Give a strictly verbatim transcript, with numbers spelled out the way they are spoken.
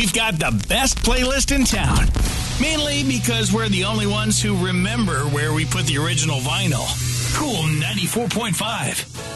we've got the best playlist in town. Mainly because we're the only ones who remember where we put the original vinyl. Cool ninety-four point five.